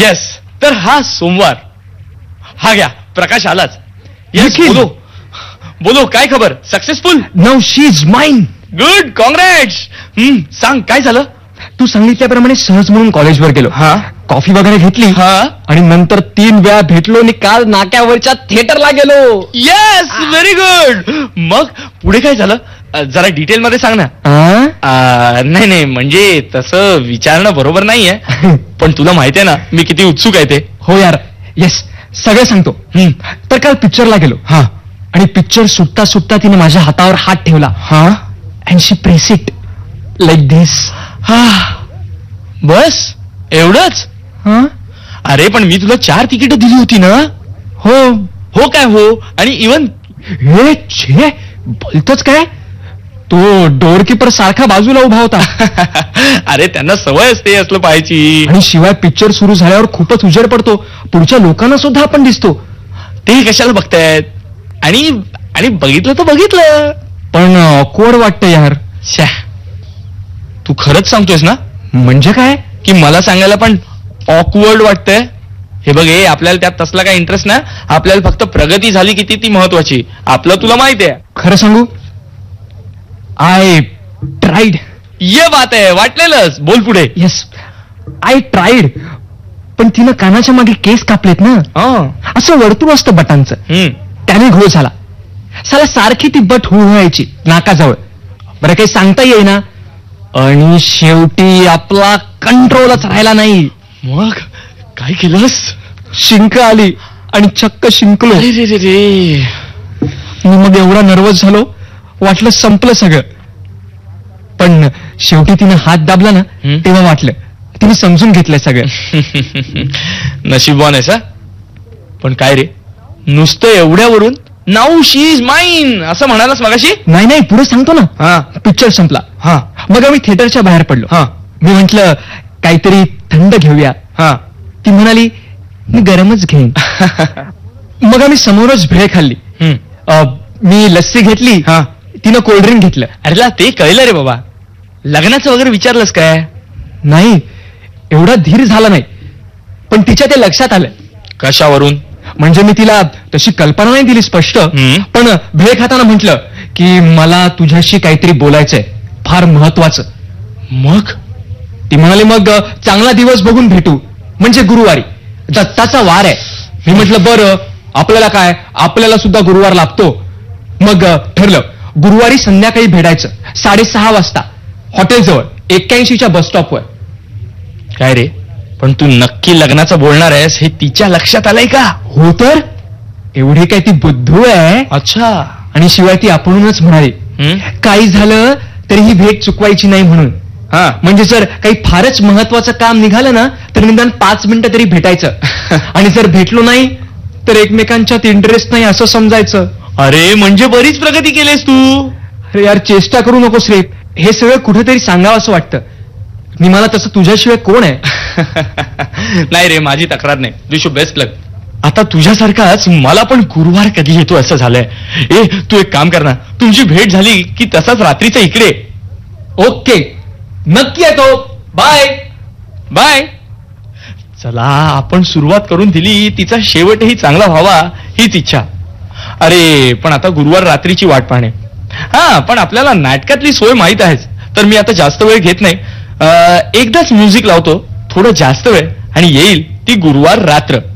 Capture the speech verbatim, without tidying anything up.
Yes, तर हा सोमवार. हा घ्या, प्रकाश आलाच. येस, निखिल. बोलो बोलो, काय खबर? Successful? Now she is mine. Good, congrats. हम्म, सांग काय झालं? तू सांगितल्याप्रमाणे सहज म्हणून कॉलेजवर गेलो. हा कॉफी वगैरे घेतली. हा आणि नंतर तीन वेळा भेटलो आणि काल नाक्यावरच्या थिएटरला गेलो. Yes, very good. मग पुढे काय झालं? अ, जरा डिटेल मध्ये सांग ना. आ? अ, नाही नाही, म्हणजे तसं विचारणं बरोबर नाहीये, पण तुला माहिती आहे ना मी किती उत्सुक आहे ते. हो यार, येस, सगळं सांगतो. हम्म. तर काल पिक्चरला गेलो. हा आणि पिक्चर सुटता सुटता तिने माझ्या हातावर हात ठेवला. हा and she press it like this. हा बस एवढंच? हा? अरे पण मी तुला चार तिकीट दिली होती ना. हो. हो काय हो? आणि इवन हे छे, बोलतोच काय? तो डोरकीपर सारखा बाजूला उभा होता. अरे त्यांना सवय असते असलं पाहायची. आणि शिवाय पिक्चर सुरू झाल्यावर खूपच उजेड पडतो. पुढच्या लोकांना सुद्धा आपण दिसतो. ते कशाला बघतायत? आणि आणि बघितलं तर बघितलं, पण ऑकवर्ड वाटतं यार. शा, तू खरंच सांगतोयस ना? म्हणजे काय? की मला सांगायला पण ऑकवर्ड वाटतंय? हे बघ, हे आपल्याला त्यात तसला काय इंटरेस्ट ना. आपल्याला फक्त प्रगती झाली किती ती महत्वाची. आपलं तुला माहिती आहे. खरं सांगू, आय ट्राईड. ये बात आहे, वाटलेलंच. बोल पुढे. Yes, I tried. पण तिनं कानाच्या मागे केस कापलेत ना. हं. असं वर्तुळ असतं बटांचं, हम्म. त्याने घोळ झाला. साला सारखी ती बट हुळहुळायची नाकाजवळ. बरं, काही सांगता येईना. आणि शेवटी आपला कंट्रोलच राहिला नाही. मग काय केलंस? शिंक आली आणि चक्क शिंकलो. अरे रे रे रे. मी मग एवढा नर्वस झालो, वाटलं संपलं सगळं. पण शेवटी तिनं हात दाबला ना, हं? तेव्हा वाटलं तिने समजून घेतलंय सगळं. नशीबवान आहेस. पण काय रे, नुसतं एवढ्यावरून नाऊ शी इज माइन असं म्हणालास मगाशी? नाही नाही, पुढे सांगतो ना. हा पिक्चर संपला. हा मग आम्ही थिएटरच्या बाहेर पडलो. हा मी म्हंटल काहीतरी थंड घेऊया. हा ती म्हणाली मी गरमच घेईन. मग आम्ही समोरच भेळ खाल्ली. हम्म. अ, मी लस्सी घेतली. हा तिनं कोल्ड्रिंक घेतलं. अरे ला, ते कळलं रे बाबा. लग्नाचं वगैरे विचारलंस काय? नाही, एवढा धीर झाला नाही, पण तिच्या ते लक्षात आलं. कशावरून? म्हणजे मी तिला तशी कल्पना नाही दिली स्पष्ट, हम्म. पण भेळ खाताना म्हटलं की मला तुझ्याशी काहीतरी बोलायचंय, फार महत्वाचं. मग ती म्हणाली मग चांगला दिवस बघून भेटू, म्हणजे गुरुवारी. दत्ताचा वार आहे. मी म्हटलं बरं, आपल्याला काय, आपल्याला सुद्धा गुरुवार लागतो. मग ठरलं गुरुवारी संध्याकाळी भेटायचं साडेसहा वाजता हॉटेलजवळ एक्क्याऐंशीच्या बस स्टॉपवर. काय रे, पण तू नक्की लग्नाचं बोलणार आहेस हे तिच्या लक्षात आलंय का? हो तर, एवढी काय ती बुद्धू आहे. अच्छा. आणि शिवाय ती आपणच म्हणाली हम्म? काही झालं तरी ही भेट चुकवायची नाही म्हणून. हा म्हणजे जर काही फारच महत्वाचं काम निघालं ना, तर निदान पाच मिनिटं तरी भेटायचं. आणि जर भेटलो नाही तर एकमेकांच्यात इंटरेस्ट नाही असं समजायचं. अरे म्हणजे बरीच प्रगती केलीस तू. अरे यार, चेष्टा करू नकोस रे. हे सगळं कुठेतरी सांगावं असं वाटतं. मी मला तसं तुझ्याशिवाय कोण आहे? नाही रे, माझी तक्रार नाही. विश यू बेस्ट लक. आता तुझ्यासारखाच मला पण गुरुवार कधी येतो असं झालंय. ए, तू एक काम कर ना, तुमची भेट झाली की तसाच रात्रीचा इकडे. ओके, नक्की येतो. Bye bye. चला, आपण सुरुवात करून दिली, तिचा शेवटही चांगला व्हावा हीच इच्छा. अरे पण आता गुरुवार रात्रीची वाट पाहणे. हा, पण आपल्याला नाटकातली सोय माहीत आहेच, तर मी आता जास्त वेळ घेत नाही. अं, एकदाच म्युझिक लावतो, थोडं जास्त वेळ, आणि येईल ती गुरुवार रात्र.